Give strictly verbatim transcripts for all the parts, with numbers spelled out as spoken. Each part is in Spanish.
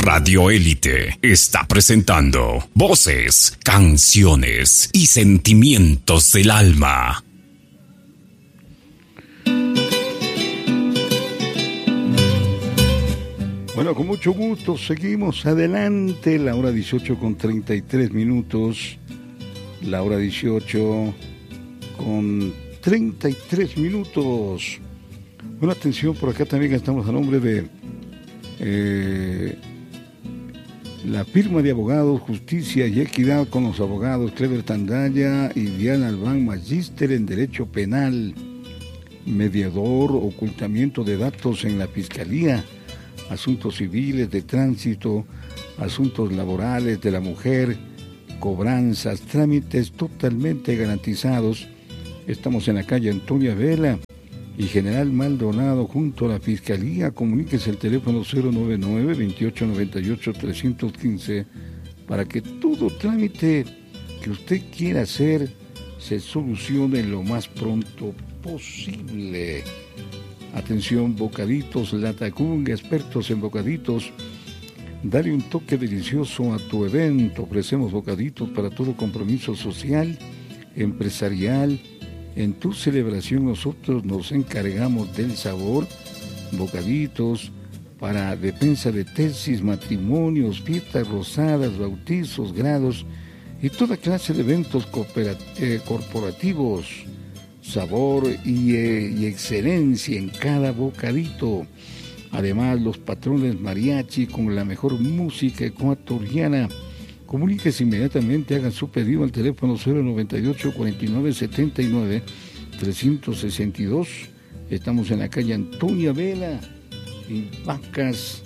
Radio Élite está presentando voces, canciones y sentimientos del alma. Bueno, con mucho gusto seguimos adelante. La hora dieciocho con treinta y tres minutos. La hora dieciocho con treinta y tres minutos. Bueno, atención, por acá también estamos a nombre de eh, la firma de abogados Justicia y Equidad con los abogados Clever Tandaya y Diana Albán, magíster en Derecho Penal, mediador, ocultamiento de datos en la Fiscalía, asuntos civiles, de tránsito, asuntos laborales de la mujer, cobranzas, trámites totalmente garantizados. Estamos en la calle Antonia Vela y General Maldonado junto a la Fiscalía. Comuníquese el teléfono cero noventa y nueve, veintiocho noventa y ocho, trescientos quince para que todo trámite que usted quiera hacer se solucione lo más pronto posible. Atención, Bocaditos Latacunga, expertos en bocaditos. Dale un toque delicioso a tu evento. Ofrecemos bocaditos para todo compromiso social, empresarial. En tu celebración nosotros nos encargamos del sabor. Bocaditos para defensa de tesis, matrimonios, fiestas rosadas, bautizos, grados y toda clase de eventos eh, corporativos. Sabor y, eh, y excelencia en cada bocadito. Además, los patrones mariachi con la mejor música ecuatoriana. Comuníquese inmediatamente, hagan su pedido al teléfono cero noventa y ocho, cuarenta y nueve, setenta y nueve, trescientos sesenta y dos. Estamos en la calle Antonia Vela, en Vacas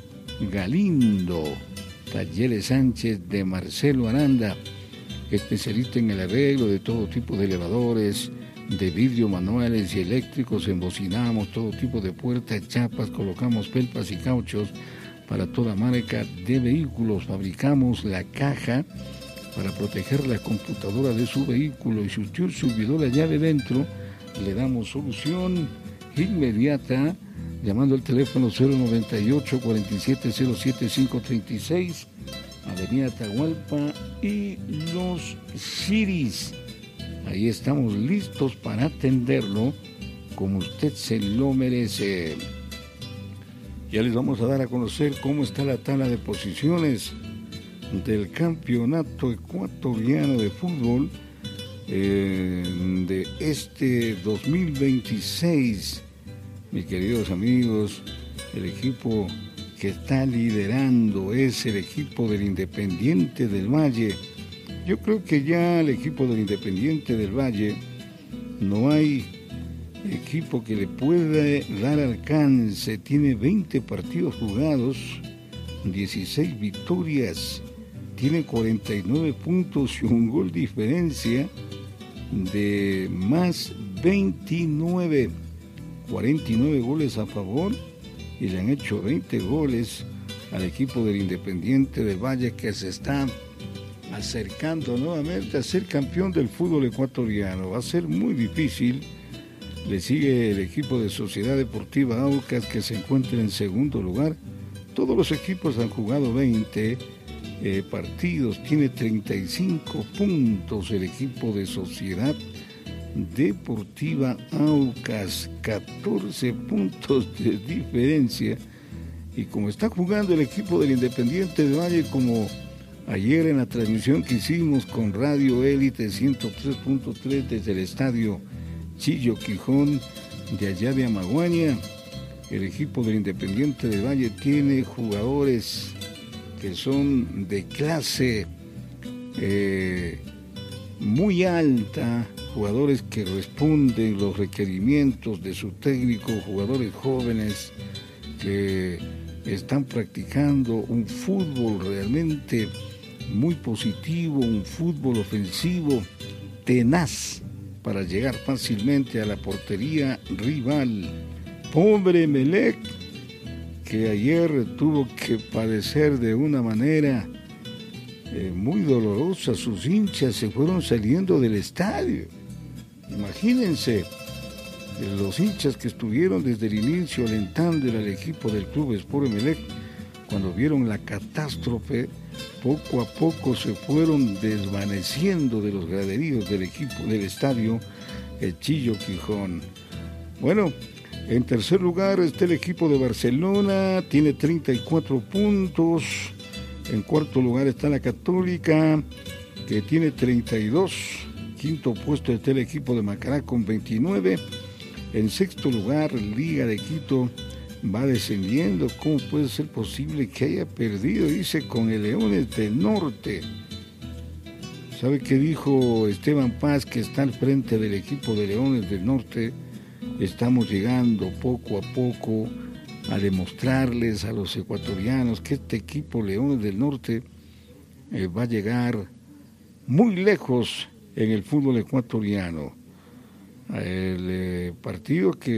Galindo. Talleres Sánchez de Marcelo Aranda, especialista en el arreglo de todo tipo de elevadores, de vidrio, manuales y eléctricos. Embocinamos todo tipo de puertas, chapas, colocamos felpas y cauchos para toda marca de vehículos. Fabricamos la caja para proteger la computadora de su vehículo y si usted se olvidó la llave dentro, le damos solución inmediata llamando al teléfono cero noventa y ocho, cuarenta y siete, cero siete, quinientos treinta y seis, Avenida Atahualpa y Los Ciris. Ahí estamos listos para atenderlo como usted se lo merece. Ya les vamos a dar a conocer cómo está la tabla de posiciones del Campeonato Ecuatoriano de Fútbol eh, de este dos mil veintiséis. Mis queridos amigos, el equipo que está liderando es el equipo del Independiente del Valle. Yo creo que ya el equipo del Independiente del Valle no hay equipo que le pueda dar alcance. Tiene veinte partidos jugados, dieciséis victorias, tiene cuarenta y nueve puntos y un gol de diferencia de más veintinueve, cuarenta y nueve goles a favor y le han hecho veinte goles al equipo del Independiente del Valle, que se está acercando nuevamente a ser campeón del fútbol ecuatoriano. Va a ser muy difícil. Le sigue el equipo de Sociedad Deportiva Aucas, que se encuentra en segundo lugar. Todos los equipos han jugado veinte eh, partidos, tiene treinta y cinco puntos el equipo de Sociedad Deportiva Aucas, catorce puntos de diferencia. Y como está jugando el equipo del Independiente de Valle, como ayer en la transmisión que hicimos con Radio Élite ciento tres punto tres desde el estadio Chillo Quijón de allá de Amaguaña, el equipo del Independiente del Valle tiene jugadores que son de clase eh, muy alta, jugadores que responden los requerimientos de su técnico, jugadores jóvenes que están practicando un fútbol realmente muy positivo, un fútbol ofensivo, tenaz, para llegar fácilmente a la portería rival. Pobre Emelec, que ayer tuvo que padecer de una manera eh, muy dolorosa. Sus hinchas se fueron saliendo del estadio. Imagínense, los hinchas que estuvieron desde el inicio alentando al equipo del Club Sport Emelec, cuando vieron la catástrofe, poco a poco se fueron desvaneciendo de los graderíos del equipo del estadio El Chillo Gijón. Bueno, en tercer lugar está el equipo de Barcelona, tiene treinta y cuatro puntos. En cuarto lugar está la Católica, que tiene treinta y dos. Quinto puesto está el equipo de Macará con veintinueve. En sexto lugar, Liga de Quito va descendiendo. ¿Cómo puede ser posible que haya perdido? Dice, con el Leones del Norte. ¿Sabe qué dijo Esteban Paz, que está al frente del equipo de Leones del Norte? Estamos llegando poco a poco a demostrarles a los ecuatorianos que este equipo Leones del Norte eh, va a llegar muy lejos en el fútbol ecuatoriano. El eh, partido que